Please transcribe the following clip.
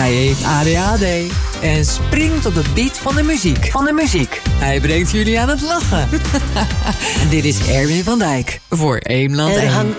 Hij heeft ADHD en springt op de beat van de muziek. Hij brengt jullie aan het lachen. Dit is Erwin van Dijk voor Eemland 1.